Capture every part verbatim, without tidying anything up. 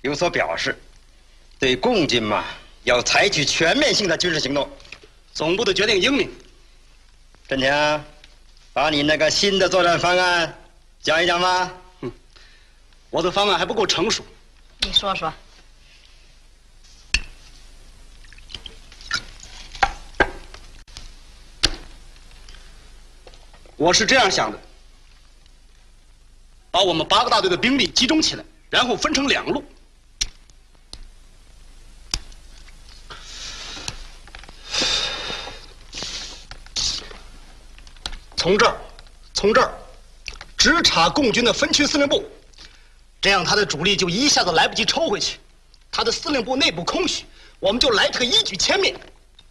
有所表示。对共军嘛，要采取全面性的军事行动。 总部的决定英明。 振强，把你那个新的作战方案讲一讲吧。 嗯，我的方案还不够成熟。 你说说。 我是这样想的：把我们八个大队的兵力集中起来，然后分成两路。从这儿，从这儿，直插共军的分区司令部，这样他的主力就一下子来不及抽回去，他的司令部内部空虚，我们就来这个一举歼灭。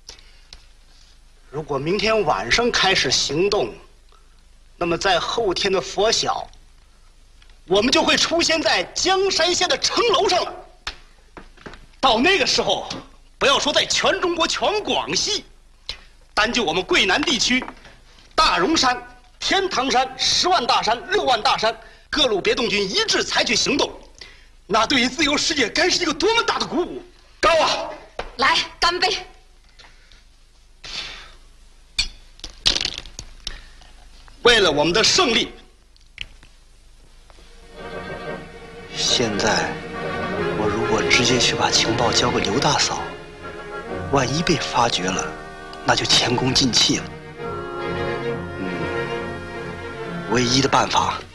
如果明天晚上开始行动，那么在后天的拂晓，我们就会出现在江山县的城楼上了。到那个时候，不要说在全中国、全广西，单就我们桂南地区。大荣山、天堂山、十万大山、六万大山，各路别动军一致采取行动，那对于自由世界该是一个多么大的鼓舞！高啊！ 来，干杯！ 为了我们的胜利。 现在，我如果直接去把情报交给刘大嫂，万一被发觉了，那就前功尽弃了。唯一的办法